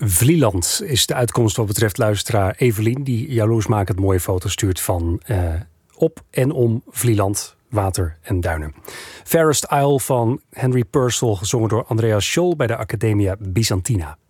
Vlieland is de uitkomst wat betreft luisteraar Evelien, die jaloersmakend mooie foto's stuurt van op en om Vlieland, water en duinen. Fairest Isle van Henry Purcell, gezongen door Andreas Scholl bij de Academia Byzantina.